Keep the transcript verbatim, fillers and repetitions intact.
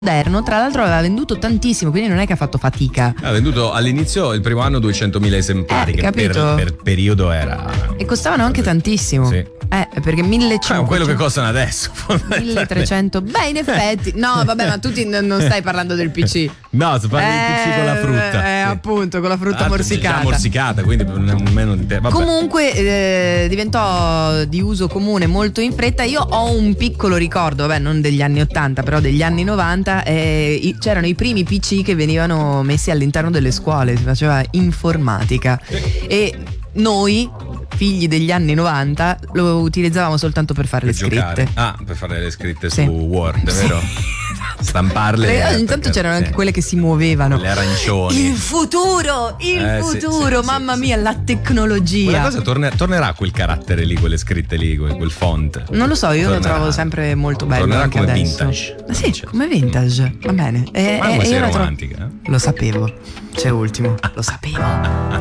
moderno, tra l'altro aveva venduto tantissimo, quindi non è che ha fatto fatica. Ha venduto all'inizio, il primo anno, duecentomila esemplari, Eh, che per, capito? per periodo era... E costavano anche tantissimo. Sì. Eh, perché millecinquecento. Ah, quello che costano adesso. milletrecento. Beh, in effetti. No, vabbè, ma tu ti- non stai parlando del P C. No, si parla del P C con la frutta. Eh, Sì. appunto, con la frutta Tanto morsicata. già morsicata, quindi meno di te. Vabbè. Comunque eh, diventò di uso comune molto in fretta. Io ho un piccolo ricordo, vabbè, non degli anni ottanta, però degli anni novanta. Eh, i- c'erano i primi P C che venivano messi all'interno delle scuole, si faceva informatica. E noi, figli degli anni novanta, lo utilizzavamo soltanto per fare Per le scritte. giocare. Ah, per fare le scritte Sì. su Word, Sì. vero? Stamparle. Eh, eh, intanto perché- c'erano sì. anche quelle che si muovevano. Le arancioni. Il futuro, il Eh, sì, futuro, sì, mamma sì, mia, la Quella tecnologia. cosa torne- tornerà quel carattere lì, quelle scritte lì, quel, quel font. Non lo so, io lo Tornerà. trovo sempre molto bello. Tornerà anche come adesso. vintage. Ma sì, come vintage, va bene. E, Ma e- come e sei io la trovo- romantica, eh? Lo sapevo. C'è ultimo, lo sapevo.